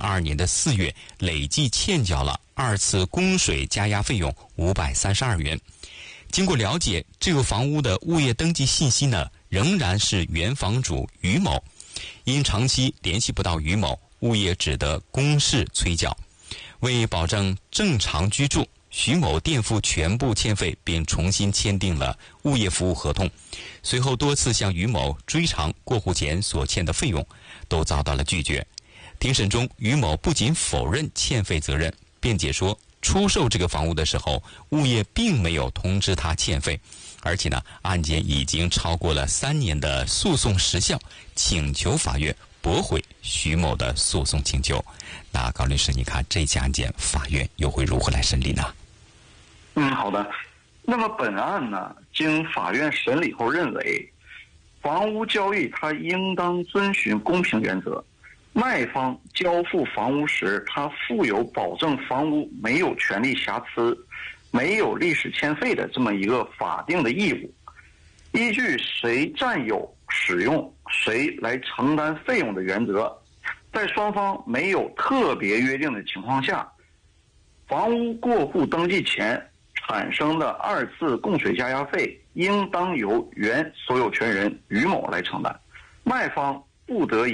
2022年的4月累计欠缴了2次供水加压费用532元。经过了解，这个房屋的物业登记信息呢，仍然是原房主于某。因长期联系不到于某，物业只得公示催缴。为保证正常居住，徐某垫付全部欠费，并重新签订了物业服务合同。随后多次向于某追偿过户前所欠的费用，都遭到了拒绝。庭审中，于某不仅否认欠费责任，辩解说出售这个房屋的时候，物业并没有通知他欠费，而且呢，案件已经超过了3年的诉讼时效，请求法院驳回徐某的诉讼请求。那高律师，你看这起案件法院又会如何来审理呢？ 好的。那么本案呢，经法院审理后认为，房屋交易它应当遵循公平原则。卖方交付房屋时，他负有保证房屋没有权利瑕疵、没有历史欠费的这么一个法定的义务。依据谁占有使用谁来承担费用的原则，在双方没有特别约定的情况下，房屋过户登记前产生的2次供水加压费应当由原所有权人于某来承担。卖方不得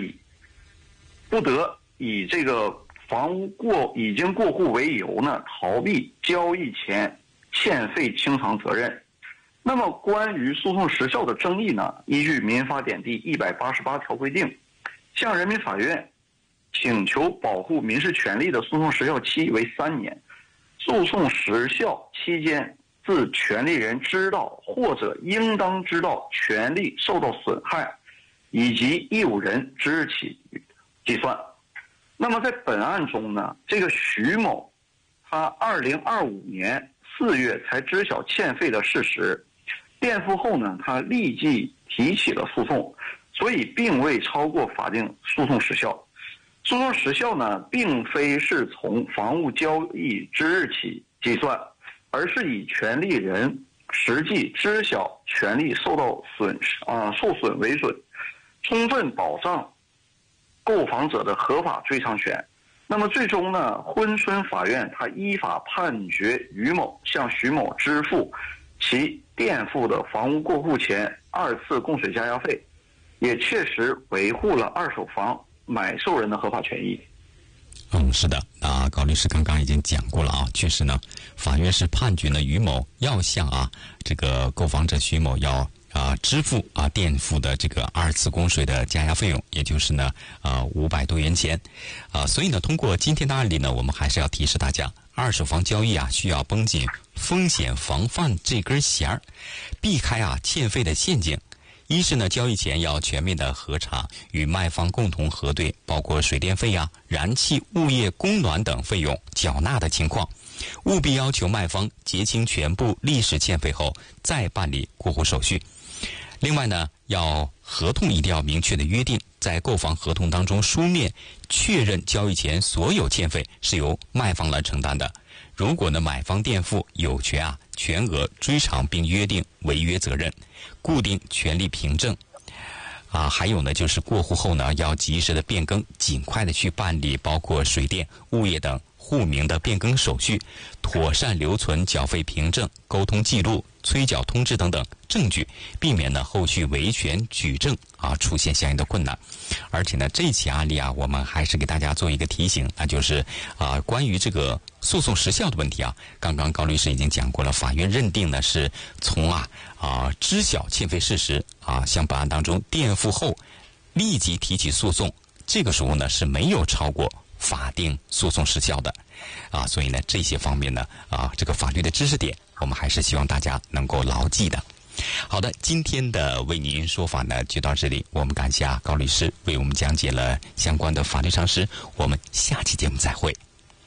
以这个房屋已经过户为由呢，逃避交易前欠费清偿责任。那么关于诉讼时效的争议呢，依据民法典第188条规定，向人民法院请求保护民事权利的诉讼时效期为3年。诉讼时效期间自权利人知道或者应当知道权利受到损害以及义务人之日起计算。那么在本案中呢，这个徐某他2025年4月才知晓欠费的事实，垫付后呢，他立即提起了诉讼，所以并未超过法定诉讼时效。诉讼时效呢，并非是从房屋交易之日起计算，而是以权利人实际知晓权利受损为准，充分保障购房者的合法追偿权。那么最终呢，珲春法院他依法判决于某向徐某支付其垫付的房屋过户前2次供水加压费，也切实维护了二手房买受人的合法权益。 是的，高律师刚刚已经讲过了啊，确实呢，法院是判决呢于某要向这个购房者徐某要支付垫付的这个2次供水的加压费用，也就是呢500多元钱。所以呢，通过今天的案例呢，我们还是要提示大家，二手房交易需要绷紧风险防范这根弦儿，避开欠费的陷阱。一是呢，交易前要全面的核查，与卖方共同核对包括水电费燃气、物业、供暖等费用缴纳的情况，务必要求卖方结清全部历史欠费后再办理过户手续。另外呢，合同一定要明确的约定，在购房合同当中书面确认交易前所有欠费是由卖方来承担的。如果呢买方垫付，有权全额追偿，并约定违约责任，固定权利凭证。还有呢，就是过户后呢，要及时的变更，尽快的去办理包括水电、物业等户名的变更手续，妥善留存缴费凭证、沟通记录、催缴通知等等证据，避免呢后续维权举证出现相应的困难。而且呢，这起案例我们还是给大家做一个提醒，那就是关于这个诉讼时效的问题刚刚高律师已经讲过了，法院认定呢是从知晓欠费事实像本案当中垫付后立即提起诉讼，这个时候呢是没有超过法定诉讼时效的所以呢这些方面呢这个法律的知识点我们还是希望大家能够牢记的。好的，今天的为您说法呢就到这里，我们感谢高律师为我们讲解了相关的法律常识，我们下期节目再会。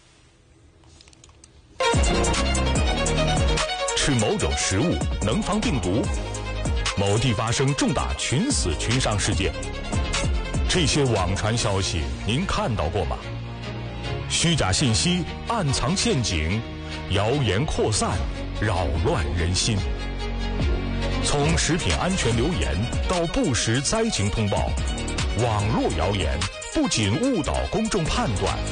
吃某种食物能防病毒，某地发生重大群死群伤事件，这些网传消息您看到过吗？虚假信息暗藏陷阱，谣言扩散，扰乱人心。从食品安全流言到不实灾情通报，网络谣言不仅误导公众判断，